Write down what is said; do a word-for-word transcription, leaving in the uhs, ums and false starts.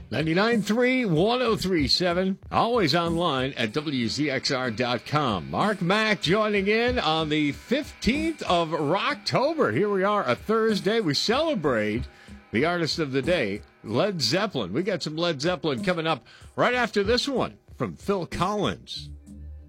ninety-nine point three, one oh three point seven. Always online at W Z X R dot com. Mark Mack joining in on the fifteenth of October. Here we are, a Thursday. We celebrate the artist of the day, Led Zeppelin. We got some Led Zeppelin coming up right after this one from Phil Collins.